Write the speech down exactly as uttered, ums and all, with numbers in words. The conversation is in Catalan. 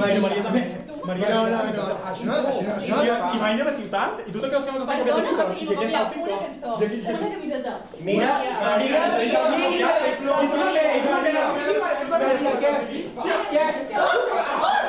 Maria, Maria també. Maria, no, no, no, això no, això no, això no. I mai anem a ciutat, i tu te creus que no t'estàs copiant de mi, però aquí està el cinco. Una camiseta. Mira, Maria, Maria, Maria, I tu també, i tu també. Maria, què? Què?